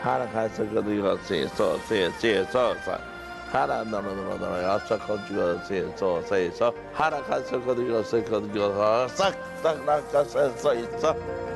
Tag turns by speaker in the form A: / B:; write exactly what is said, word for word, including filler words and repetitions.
A: 하락하서거든요 세서 세세서서 하락너너너너 야sak거든요 세서 세서 하락하서거든요 세거든요 싹싹 낙가서 있어